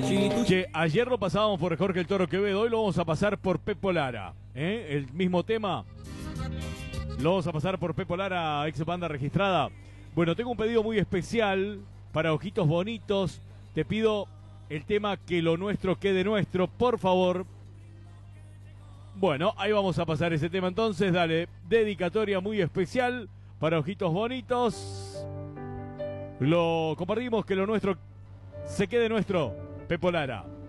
Che, ayer lo pasábamos por Jorge el Toro Quevedo, hoy lo vamos a pasar por Pepo Lara. El mismo tema. Lo vamos a pasar por Pepo Lara, ex banda registrada. Bueno, tengo un pedido muy especial para Ojitos Bonitos. Te pido el tema Que lo nuestro quede nuestro, por favor. Bueno, ahí vamos a pasar ese tema entonces. Dale, dedicatoria muy especial para Ojitos Bonitos. Lo compartimos, que lo nuestro se quede nuestro. Pepo Lara.